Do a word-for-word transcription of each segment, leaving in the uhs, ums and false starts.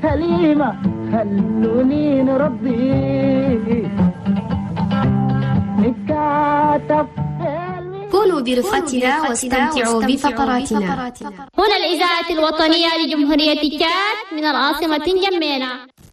سليمة خلوني نربي نتكاتف. كونوا برفقتنا واستمتعوا بفقراتنا. هنا الإذاعة الوطنية لجمهورية تشاد من العاصمة نجمينا.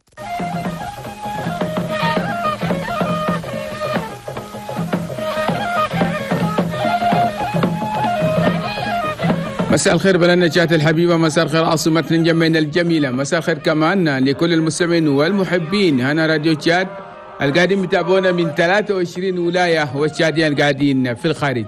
مساء الخير بلدنا تشاد الحبيبة، مساء الخير عاصمة نجمينا الجميلة، مساء الخير كمان لكل المستمعين والمحبين. هنا راديو تشاد القاعدين يتابعونا من ثلاثة وعشرين ولاية والتشاديين القاعدين في الخارج.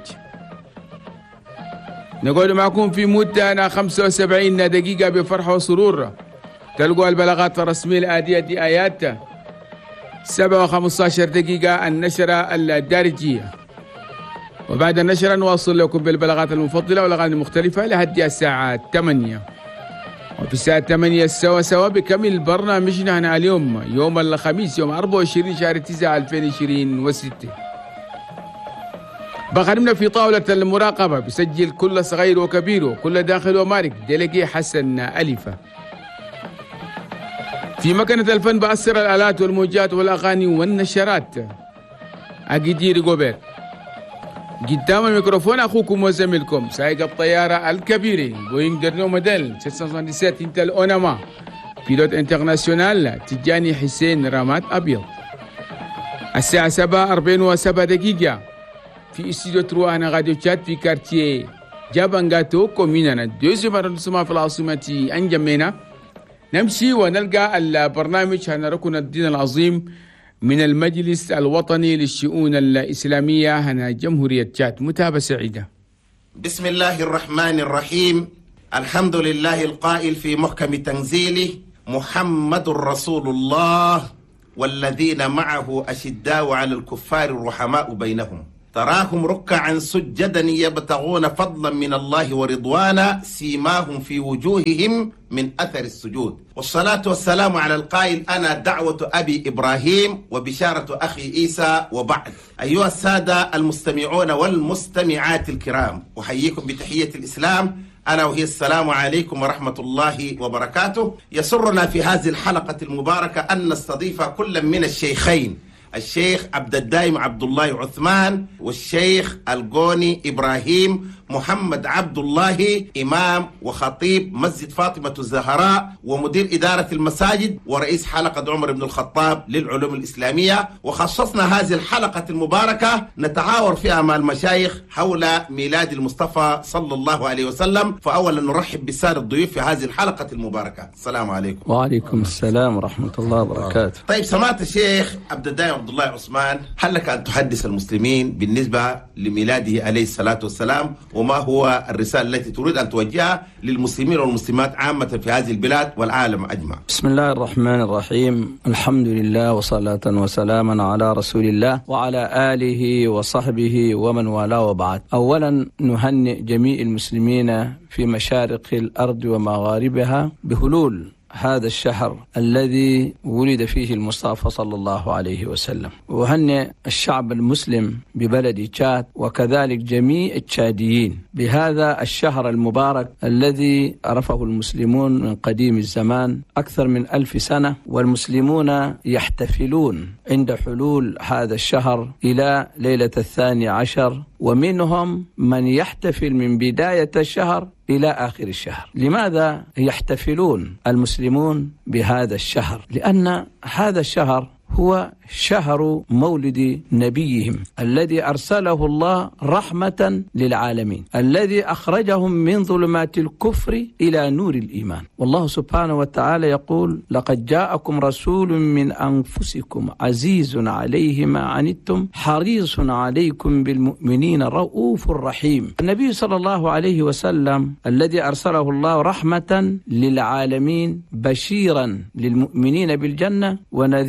نقول معكم في مدة خمسة وسبعين دقيقة بفرحة وسرور. تلقوا البلاغات الرسمية الآتية دي آيات سبعة وخمسة عشر دقيقة النشرة الدارجية، وبعد النشرة نواصل لكم بالبلاغات المفضلة والأغاني المختلفة لحد الساعة ثمانية. وفي الساعة ثمانية سوا سوا بكمل برنامجنا هنا اليوم يوم الخميس يوم أربعة وعشرين شهر تسعة ألفين وعشرين وستة. بخدمنا في طاولة المراقبة بسجل كل صغير وكبير وكل داخل ومارك ديليجي حسن ألفة. في مكنة الفن بأثر الآلات والموجات والأغاني والنشرات أجدير جوبير. قدام الميكروفون أخوكم وزميلكم سائق الطيارة الكبيرة بوينغ درنو موديل ستة سبعة سبعة انتل أوناما، بيلوت انترناسيونال تجاني حسين رامات أبيض. الساعة سبعة أربعين وسبعة دقيقة في استوديو تروا أنا راديو تشاد في كارتيه جابانغاتو كومينانا دوزيام أرندسما في العاصمة أنجمينا. نمشي ونلقى البرنامج هنا ركن الدين العظيم من المجلس الوطني للشؤون الإسلامية هنا جمهورية تشاد. متابعة سعيدة. بسم الله الرحمن الرحيم. الحمد لله القائل في محكم تنزيله محمد رسول الله والذين معه أشداء على الكفار الرحماء بينهم تراهم ركعا سجدا يبتغون فضلا من الله ورضوانا سيماهم في وجوههم من أثر السجود. والصلاة والسلام على القائل أنا دعوة أبي إبراهيم وبشارة أخي عيسى. وبعد، أيها السادة المستمعون والمستمعات الكرام، أحييكم بتحية الإسلام أنا وهي السلام عليكم ورحمة الله وبركاته. يسرنا في هذه الحلقة المباركة أن نستضيف كل من الشيخين الشيخ عبد الدائم عبد الله عثمان والشيخ القوني إبراهيم محمد عبد الله، إمام وخطيب مسجد فاطمة الزهراء ومدير إدارة المساجد ورئيس حلقة عمر بن الخطاب للعلوم الإسلامية. وخصصنا هذه الحلقة المباركة نتعاور فيها مع المشايخ حول ميلاد المصطفى صلى الله عليه وسلم. فأولا نرحب بسادة الضيوف في هذه الحلقة المباركة. السلام عليكم. وعليكم السلام ورحمة الله وبركاته. طيب سماحة الشيخ عبد الدائم عبد الله عثمان، هل لك أن تحدث المسلمين بالنسبة لميلاده عليه الصلاة والسلام، وما هو الرسالة التي تريد أن توجهها للمسلمين والمسلمات عامة في هذه البلاد والعالم أجمع؟ بسم الله الرحمن الرحيم. الحمد لله وصلاة وسلاما على رسول الله وعلى آله وصحبه ومن والاه، وبعد. أولا نهنئ جميع المسلمين في مشارق الأرض ومغاربها بهلول هذا الشهر الذي ولد فيه المصطفى صلى الله عليه وسلم، وهنئ الشعب المسلم ببلد تشاد وكذلك جميع التشاديين بهذا الشهر المبارك الذي عرفه المسلمون من قديم الزمان أكثر من ألف سنة، والمسلمون يحتفلون عند حلول هذا الشهر إلى ليلة الثاني عشر، ومنهم من يحتفل من بداية الشهر إلى آخر الشهر. لماذا يحتفلون المسلمون بهذا الشهر؟ لأن هذا الشهر هو شهر مولد نبيهم الذي أرسله الله رحمة للعالمين، الذي أخرجهم من ظلمات الكفر إلى نور الإيمان. والله سبحانه وتعالى يقول لقد جاءكم رسول من أنفسكم عزيز عليه ما عنتم حريص عليكم بالمؤمنين رؤوف رحيم. النبي صلى الله عليه وسلم الذي أرسله الله رحمة للعالمين بشيرا للمؤمنين بالجنة ونذيرا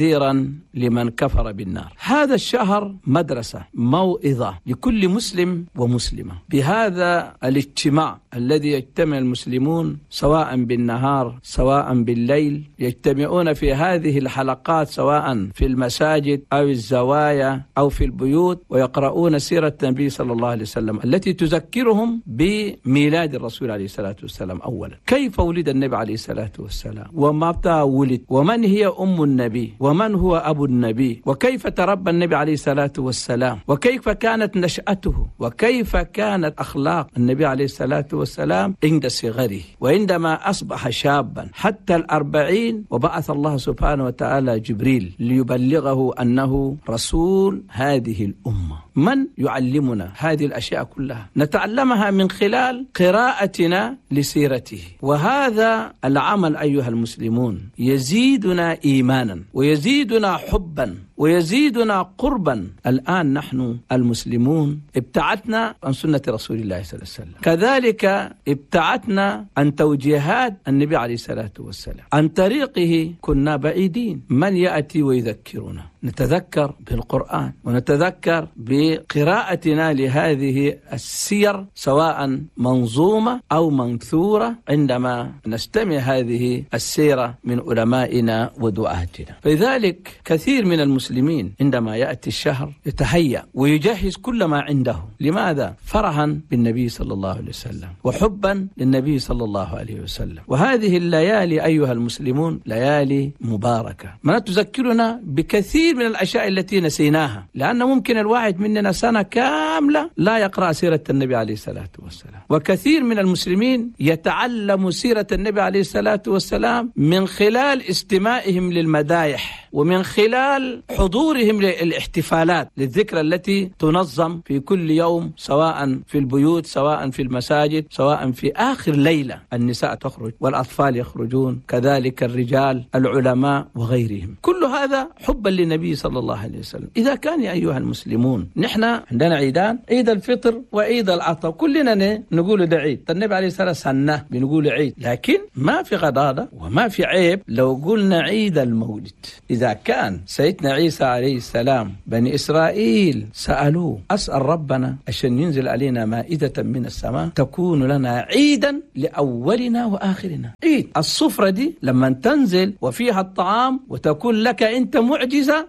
لمن كفر بالنار. هذا الشهر مدرسة موعظة لكل مسلم ومسلمة. بهذا الاجتماع الذي يجتمع المسلمون سواء بالنهار سواء بالليل، يجتمعون في هذه الحلقات سواء في المساجد أو الزوايا أو في البيوت، ويقرؤون سيرة النبي صلى الله عليه وسلم التي تذكرهم بميلاد الرسول عليه الصلاة والسلام. أولا، كيف ولد النبي عليه الصلاة والسلام، ومتى ولد، ومن هي أم النبي، ومن هو أبو النبي، وكيف تربى النبي عليه الصلاة والسلام، وكيف كانت نشأته، وكيف كانت أخلاق النبي عليه الصلاة والسلام عند صغره وعندما أصبح شابا حتى الأربعين، وبعث الله سبحانه وتعالى جبريل ليبلغه أنه رسول هذه الأمة. من يعلمنا هذه الأشياء كلها؟ نتعلمها من خلال قراءتنا لسيرته. وهذا العمل أيها المسلمون يزيدنا إيمانا ويزيدنا حبا ويزيدنا قربا. الآن نحن المسلمون ابتعدنا عن سنة رسول الله صلى الله عليه وسلم، كذلك ابتعدنا عن توجيهات النبي عليه الصلاة والسلام، عن طريقه كنا بعيدين. من يأتي ويذكرنا؟ نتذكر بالقرآن ونتذكر بقراءتنا لهذه السير سواء منظومة أو منثورة عندما نستمع هذه السيرة من علمائنا ودعاتنا. فلذلك كثير من المسلمين عندما يأتي الشهر يتهيأ ويجهز كل ما عنده. لماذا؟ فرحا بالنبي صلى الله عليه وسلم وحبا للنبي صلى الله عليه وسلم. وهذه الليالي أيها المسلمون ليالي مباركة، ما تذكرنا بكثير من الأشياء التي نسيناها، لأن ممكن الواحد مننا سنة كاملة لا يقرأ سيرة النبي عليه الصلاة والسلام. وكثير من المسلمين يتعلم سيرة النبي عليه الصلاة والسلام من خلال استماعهم للمدايح ومن خلال حضورهم للاحتفالات للذكرى التي تنظم في كل يوم سواء في البيوت سواء في المساجد سواء في آخر ليلة. النساء تخرج والأطفال يخرجون، كذلك الرجال العلماء وغيرهم. كل هذا حبا للنبي صلى الله عليه وسلم. إذا كان يا أيها المسلمون نحن عندنا عيدان، عيد الفطر وعيد الأضحى، كلنا نقول ده عيد، النبي عليه الصلاة والسلام بنقول عيد، لكن ما في غضاضة وما في عيب لو قلنا عيد المولد. إذا كان سيدنا عيسى عليه السلام بني إسرائيل سألوه أسأل ربنا عشان ينزل علينا مائدة من السماء تكون لنا عيدا لأولنا وآخرنا. عيد الصفرة دي لما تنزل وفيها الطعام وتكون لك أنت معجزة،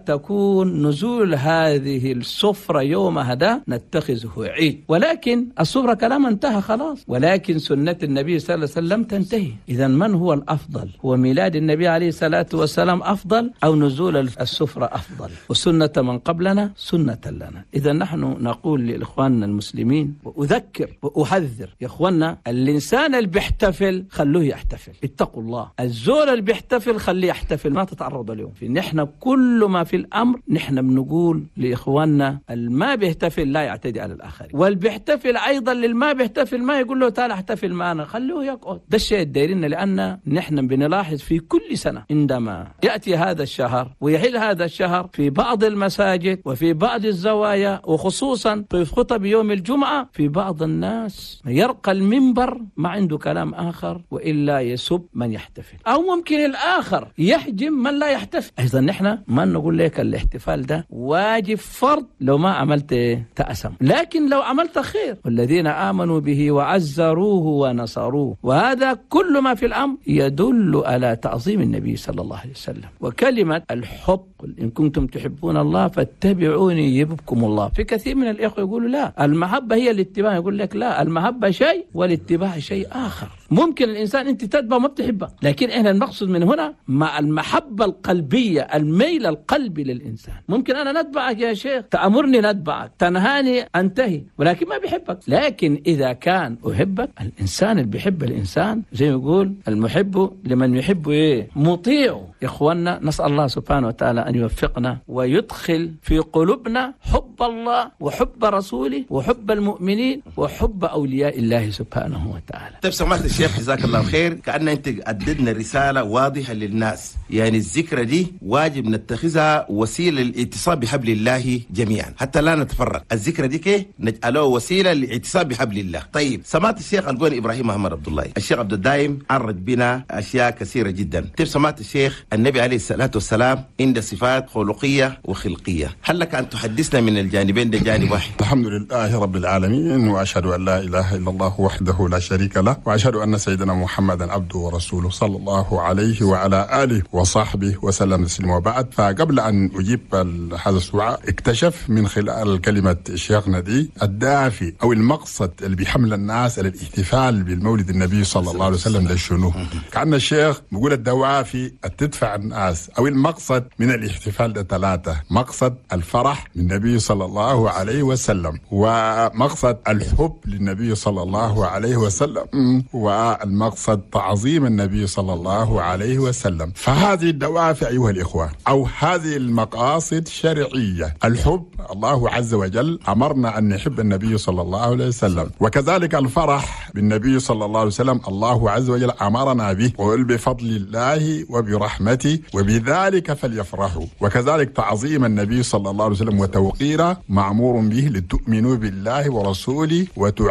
وتكون نزول هذه الصفرة يوم هذا نتخذه عيد. ولكن الصفرة كلام انتهى خلاص، ولكن سنة النبي صلى الله عليه وسلم تنتهي. إذا من هو الأفضل؟ هو ميلاد النبي عليه الصلاة والسلام أفضل أو نزول السفرة أفضل؟ وسنة من قبلنا سنة لنا. إذا نحن نقول لإخواننا المسلمين وأذكر وأحذر يا إخواننا، الإنسان اللي بيحتفل خلوه يحتفل، اتقوا الله. الزول اللي بيحتفل خليه يحتفل، ما تتعرض اليوم في نحن كل ما في الأمر نحن بنقول لإخواننا الما بيحتفل لا يعتدي على الآخرين، والبيحتفل أيضا للما بيحتفل ما يقول له تعال احتفل معنا، خلوه يقعد. ده الشيء الدايرين، لأن نحن بنلاحظ في كل سنة عندما يأتي هذا الشهر ويحل هذا الشهر في بعض المساجد وفي بعض الزوايا وخصوصا في خطب يوم الجمعة في بعض الناس يرقى المنبر ما عنده كلام آخر وإلا يسب من يحتفل، أو ممكن الآخر يحجم من لا يحتفل. أيضا نحن ما نقول لك الاحتفال ده واجب فرض لو ما عملت تأسم، لكن لو عملت خير. والذين آمنوا به وعزروه ونصروه، وهذا كل ما في الأمر يدل على تعظيم النبي صلى الله عليه وسلم. وكلمة الحب قل إن كنتم تحبون الله فاتبعوني يحببكم الله. في كثير من الإخوة يقولوا لا المحبة هي الاتباع، يقول لك لا، المحبة شيء والاتباع شيء آخر. ممكن الإنسان أنت تتبع ما بتحبه، لكن إحنا المقصود من هنا مع المحبة القلبية، الميل القلبي للإنسان. ممكن أنا نتبعك يا شيخ، تأمرني نتبعك، تنهاني أنتهي، ولكن ما بيحبك. لكن إذا كان أحبك، الإنسان اللي بيحب الإنسان زي ما يقول المحب لمن يحب إيه مطيع. يا إخواننا نسأل الله سبحانه وتعالى أن يوفقنا ويدخل في قلوبنا حب الله وحب رسوله وحب المؤمنين وحب أولياء الله سبحانه وتعالى. طيب سمعت الشيخ الشيخ جزاك الله خير، كأن أنت أددنا رسالة واضحة للناس، يعني الذكرى دي واجب نتخذها وسيلة للاتصال بحبل الله جميعا حتى لا نتفرق. الذكرى دي كي نجعله وسيلة للاتصال بحبل الله. طيب سمعت الشيخ القوني إبراهيم محمد عبد الله الشيخ عبد الدايم عرج بنا أشياء كثيرة جدا. طيب سمعت الشيخ النبي عليه الصلاة والسلام عنده صفات خلقية وخلقية، هل لك أن تحدثنا من الجانبين ده جانب واحد؟ الحمد لله رب العالمين، وأشهد أن لا إله إلا الله وحده لا شريك له، وأشهد أن سيدنا محمدا عبده ورسوله صلى الله عليه وعلى آله وصحبه وسلم تسليما. وبعد، فقبل أن أجيب هذا السؤال اكتشف من خلال كلمة شيخنا دي الدافع أو المقصد اللي بيحمل الناس على الاحتفال بالمولد النبي صلى الله عليه وسلم ده شنو؟ كأن الشيخ بيقول الدوافع تدفع الناس أو المقصد من الاحتفال ده ثلاثة: مقصد الفرح بالنبي صلى الله عليه وسلم، ومقصد الحب للنبي صلى الله عليه وسلم، والمقصد تعظيم النبي صلى الله عليه وسلم. فهذه الدوافع أيها الإخوة أو هذه المقاصد شرعية. الحب، الله عز وجل أمرنا أن نحب النبي صلى الله عليه وسلم، وكذلك الفرح بالنبي صلى الله عليه وسلم الله عز وجل أمرنا به، وقل بفضل الله وبرحمته وبذلك فليفرحوا. وكذلك تعظيم النبي صلى الله عليه وسلم وتوقيره معمور به لتؤمنوا بالله ورسوله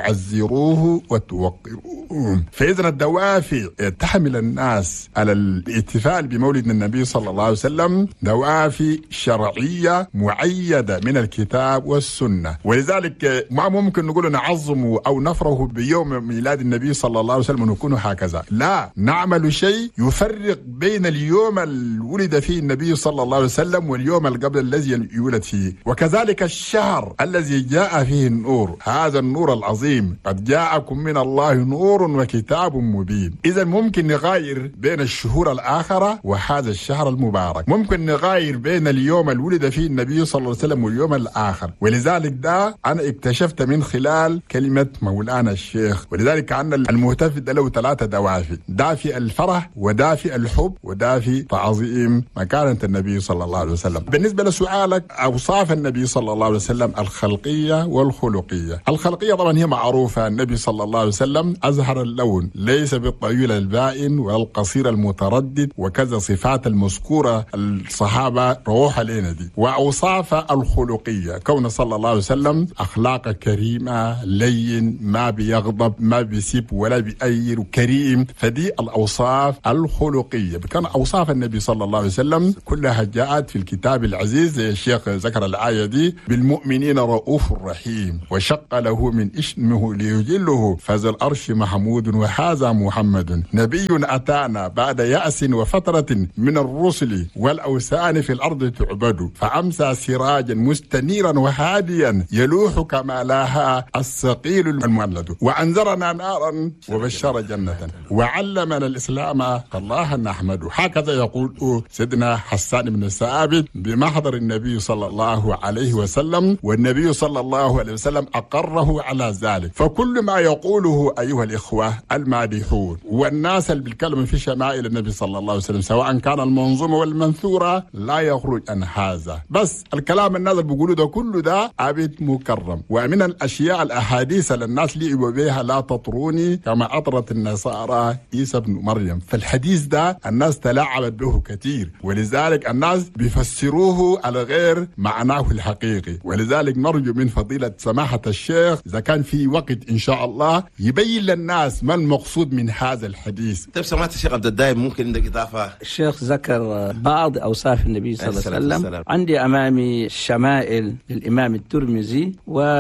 وتعزروه وتوقروه. فإذا الدوافع تحمل الناس على الاحتفال بمولد النبي صلى الله عليه وسلم دوافع شرعية معيدة من الكتاب والسنة. ولذلك ما ممكن نقول نعظم أو نفرح بيوم ميلاد النبي صلى الله عليه وسلم ونكون هكذا، لا، نعمل شيء يفرق بين اليوم اللي ولد فيه النبي صلى الله عليه وسلم واليوم اللي قبل الذي يولد فيه. وكذلك الشهر الذي جاء فيه النور، هذا النور العظيم، قد جاءكم من الله نور وكتاب مبين. إذا ممكن نغاير بين الشهور الآخرة وهذا الشهر المبارك، ممكن نغاير بين اليوم اللي ولد فيه النبي صلى الله عليه وسلم واليوم الآخر. ولذلك ده أنا اكتشفت من خلال كلمة مولانا الشيخ. ولذلك عندنا المهتف له ثلاثة دوافع: دافع الفرح، ودافع الحب، ودافع تعظيم مكانة النبي صلى الله عليه وسلم. بالنسبة لسؤالك، أوصاف النبي صلى الله عليه وسلم الخلقية والخلقية. الخلقية طبعا هي معروفة، النبي صلى الله عليه وسلم أزهر اللون، ليس بالطويل البائن ولا القصير المتردد، وكذا صفات المذكورة الصحابة روح علينا دي. وأوصاف الخلقية، كون صلى الله عليه وسلم أخلاق كريمة، لين، ما بيغضب، ما بيسيب ولا بيأير، كريم. فدي الأوصاف الخلقية. كان أوصاف النبي صلى الله عليه وسلم كلها جاءت في الكتاب العزيز، زي الشيخ ذكر الآية دي: بالمؤمنين رؤوف رحيم، وشق له من اسمه ليجله، فذا الأرش محمود وهذا محمد، نبي أتانا بعد يأس وفترة من الرسل والأوثان في الأرض تعبد، فأمسى سراجا مستنيرا وهاديا يلوح كما لاها الثقيل المولد، وأنذرنا نارا وبشر جنة، وعلمنا الإسلام فالله نحمده. هكذا يقول سيدنا حسان بن ثابت بمحضر النبي صلى الله عليه وسلم، والنبي صلى الله عليه وسلم أقره على ذلك. فكل ما يقوله أيها الإخوة المادحون والناس اللي بيتكلموا في شمائل النبي صلى الله عليه وسلم، سواء كان المنظومة والمنثورة، لا يخرج عن هذا. بس الكلام الناس اللي بيقولوا ده كله ده عبد مكرم. ومن الأشياء الأحاديث اللي الناس لعبوا بها: لا تطروني كما أطرت النصارى عيسى بن مريم. فالحديث ده الناس تلاعبت به كثير، ولذلك الناس بيفسروه على غير معناه الحقيقي. ولذلك نرجو من فضيلة سماحة الشيخ إذا كان في وقت إن شاء الله يبين للناس ما المقصود من هذا الحديث. طيب سمعت الشيخ عبد الدايم، ممكن عندك إضافة؟ الشيخ ذكر بعض أوصاف النبي صلى الله عليه وسلم. عندي أمامي شمائل للإمام الترمذي،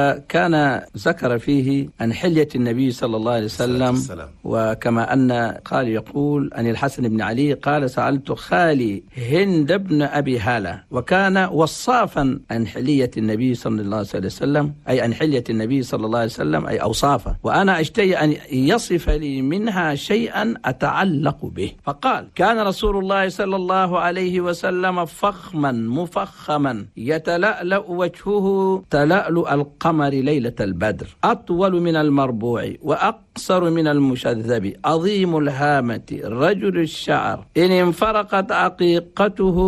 وكان ذكر فيه عن حلية النبي صلى الله عليه وسلم، وكما أن قال يقول عن الحسن بن علي قال: سألت خالي هند بن أبي هالة، وكان وصافا عن حلية النبي صلى الله عليه وسلم، أي عن حلية النبي صلى الله عليه وسلم، أي أوصافه، وأنا أشتهي أن يصف لي منها شيئا أتعلق به. فقال: كان رسول الله صلى الله عليه وسلم فخما مفخما يتلألأ وجهه تلألؤ القمر ليلة البدر، أطول من المربوع وأقصر من المشذب، عظيم الهامة، رجل الشعر، إن انفرقت عقيقته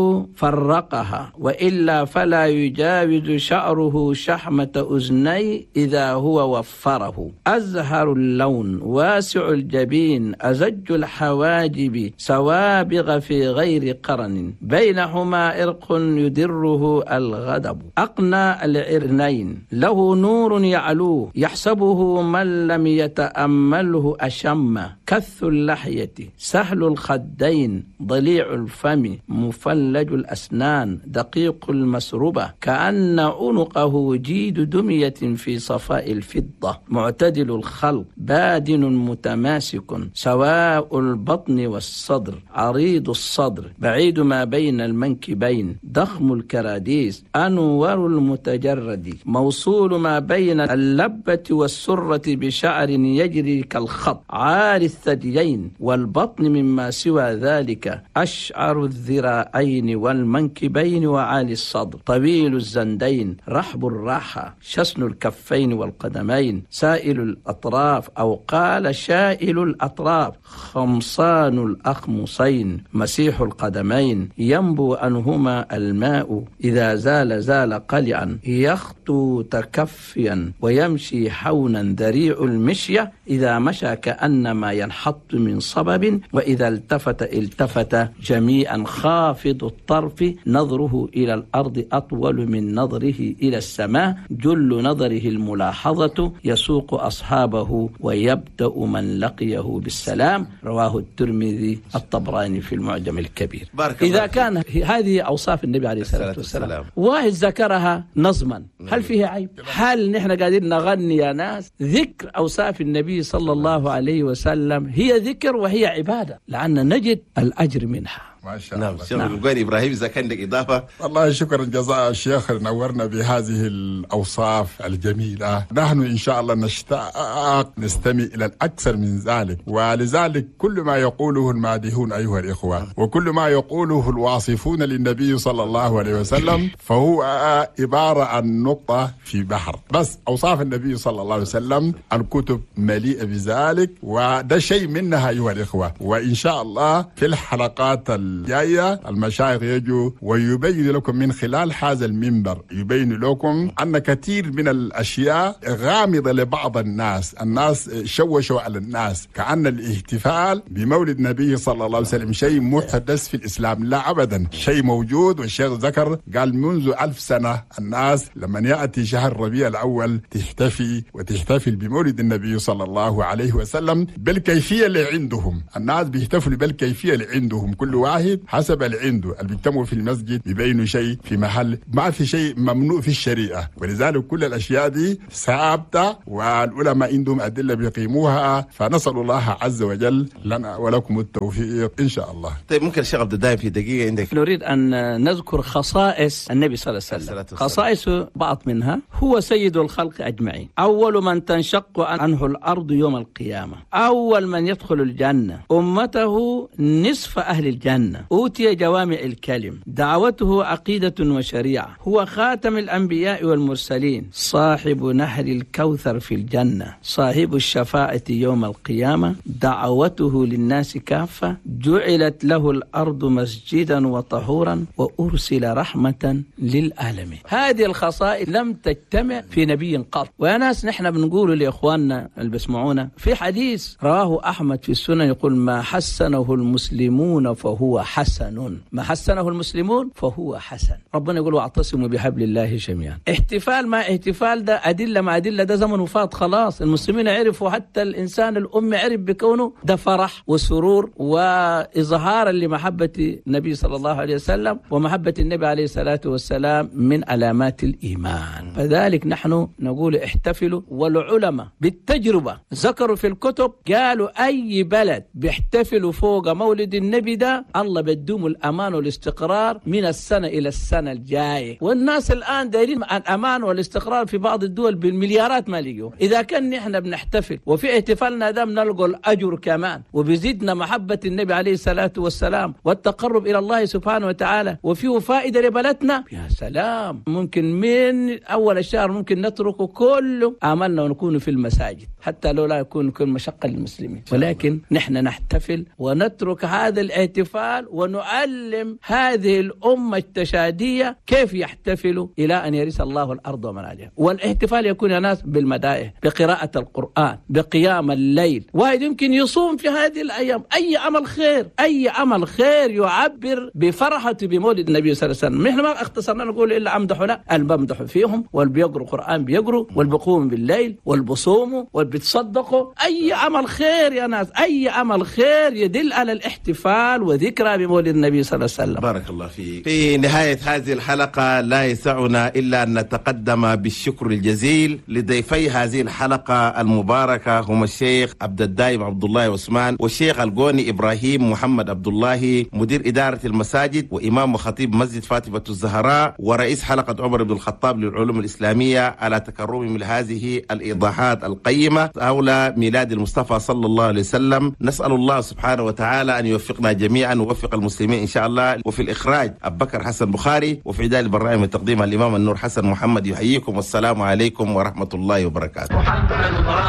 فرقها، وإلا فلا يجاوز شعره شحمة أذني إذا هو وفره، أزهر اللون، واسع واسع الجبين أزج الحواجب سوابغ في غير قرن بينهما إرق يدره الغضب أقنى العرنين له نور يعلوه يحسبه من لم يتأمله أشم كث اللحية سهل الخدين ضليع الفم مفلج الأسنان دقيق المسربة كأن عنقه جيد دمية في صفاء الفضة معتدل الخلق بادن متماسك سواء البطن والصدر عريض الصدر بعيد ما بين المنكبين ضخم الكراديس أنور المتجرد موصول ما بين اللبة والسرة بشعر يجري كالخط عار الثديين والبطن مما سوى ذلك أشعر الذراعين والمنكبين وعالي الصدر طويل الزندين رحب الراحة شسن الكفين والقدمين سائل الأطراف أو قال شائل الأطراف خمصان الأخمصين مسيح القدمين ينبو عنهما الماء إذا زال زال قلعا يخطو تكفيا ويمشي حونا ذريع المشية إذا مشى كأنما ينحط من صبب وإذا التفت التفت جميعا خافض الطرف نظره إلى الأرض أطول من نظره إلى السماء جل نظره الملاحظة يسوق أصحابه ويبدأ من لقيه بالسلام رواه الترمذي الطبراني في المعجم الكبير. إذا كان هذه أوصاف النبي عليه الصلاة والسلام واحد ذكرها نظما هل فيها عيب؟ هل نحن قاعدين نغني يا ناس؟ ذكر أوصاف النبي صلى الله عليه وسلم هي ذكر وهي عبادة لأن نجد الأجر منها. ما شاء الله. نعم شيخ القويني إبراهيم إذا كان لك إضافة. والله شكرا جزاء الشيخ نورنا بهذه الأوصاف الجميلة. نحن إن شاء الله نشتاق نستمع إلى الأكثر من ذلك ولذلك كل ما يقوله المادحون أيها الإخوة وكل ما يقوله الواصفون للنبي صلى الله عليه وسلم فهو عبارة عن نقطة في بحر بس. أوصاف النبي صلى الله عليه وسلم الكتب مليئة بذلك وده شيء منها أيها الإخوة. وإن شاء الله في الحلقات الجاية المشايخ يجوا ويبين لكم من خلال هذا المنبر يبين لكم أن كثير من الأشياء غامضة لبعض الناس. الناس شوشوا على الناس كأن الاحتفال بمولد النبي صلى الله عليه وسلم شيء محدث في الإسلام. لا أبدا شيء موجود. والشيخ ذكر قال منذ ألف سنة الناس لما يأتي شهر ربيع الأول تحتفي وتحتفل بمولد النبي صلى الله عليه وسلم بالكيفية اللي عندهم. الناس بيحتفلوا بالكيفية اللي عندهم كل واحد حسب اللي عنده. اللي بيجتمعوا في المسجد بيبينوا شيء في محل ما في شيء ممنوع في الشريعة ولذلك كل الأشياء دي ثابتة والعلماء عندهم أدلة بيقيموها. فنسأل الله عز وجل لنا ولكم التوفيق إن شاء الله. طيب ممكن الشيخ عبد الدائم في دقيقة عندك؟ نريد أن نذكر خصائص النبي صلى الله عليه وسلم. خصائص بعض منها هو سيد الخلق أجمعين أول من تنشق عنه الأرض يوم القيامة أول من يدخل الجنة أمته نصف أهل الجنة أوتي جوامع الكلم دعوته عقيدة وشريعة هو خاتم الأنبياء والمرسلين صاحب نهر الكوثر في الجنة صاحب الشفاعة يوم القيامة دعوته للناس كافة جعلت له الأرض مسجدا وطهورا وأرسل رحمة للعالمين. هذه الخصائص لم تجتمع في نبي قط. ويا ناس نحن بنقول لإخواننا اللي بيسمعونا في حديث رواه أحمد في السنن يقول ما حسنه المسلمون فهو حسن ما حسنه المسلمون فهو حسن. ربنا يقول واعتصموا بحبل الله جميعا. احتفال ما احتفال ده أدلة ما أدلة ده زمن وفات خلاص. المسلمين عرفوا حتى الإنسان الأم عرف بكونه ده فرح وسرور وإظهار لمحبة النبي صلى الله عليه وسلم ومحبة النبي عليه الصلاة والسلام من علامات الإيمان. فذلك نحن نقول احتفلوا. والعلماء بالتجربة ذكروا في الكتب قالوا أي بلد بيحتفلوا فوق مولد النبي ده الله بدوم الأمان والاستقرار من السنة إلى السنة الجاية. والناس الآن دايرين الأمان والاستقرار في بعض الدول بالمليارات ما لقوا. إذا كان نحن بنحتفل وفي احتفالنا ده بنلقوا الأجر كمان وبزيدنا محبة النبي عليه الصلاة والسلام والتقرب إلى الله سبحانه وتعالى وفيه فائدة لبلدنا يا سلام. ممكن من ممكن أول الشهر ممكن نتركه كله عملنا ونكون في المساجد حتى لو لا يكون كل مشقة للمسلمين، ولكن نحن نحتفل ونترك هذا الاحتفال ونعلم هذه الأمة التشادية كيف يحتفلوا إلى أن يرث الله الأرض ومن عليها. والاحتفال يكون يا ناس بالمدائح، بقراءة القرآن، بقيام الليل. واحد يمكن يصوم في هذه الأيام أي عمل خير، أي عمل خير يعبر بفرحة بمولد النبي صلى الله عليه وسلم. نحن ما اختصرنا نقول إلا أمدحوا، لا، الممدح فيهم والبيقروا قرآن بيقروا والبقوم بالليل والبصوموا والبتصدقوا. أي عمل خير يا ناس، أي عمل خير يدل على الاحتفال وذكرى بمولد النبي صلى الله عليه وسلم. بارك الله فيك. في نهاية هذه الحلقة لا يسعنا إلا أن نتقدم بالشكر الجزيل لضيفي هذه الحلقة المباركة هم الشيخ عبد الدائم عبد الله عثمان والشيخ القوني إبراهيم محمد عبد الله، مدير إدارة المساجد وإمام وخطيب مسجد فاطمة الزهراء ورئيس حلقة عمر بن الخطاب للعلوم الإسلامية، على تكرم من هذه الإيضاحات القيمة حول ميلاد المصطفى صلى الله عليه وسلم. نسأل الله سبحانه وتعالى أن يوفقنا جميعا ويوفق المسلمين إن شاء الله. وفي الإخراج أبو بكر حسن بخاري، وفي إعداد البرنامج وتقديم الإمام النور حسن محمد. يحييكم والسلام عليكم ورحمة الله وبركاته.